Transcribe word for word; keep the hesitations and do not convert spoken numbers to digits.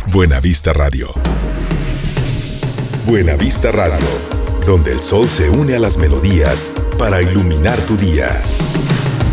Buena Vista Radio. Buena Vista Radio, donde el sol se une a las melodías para iluminar tu día.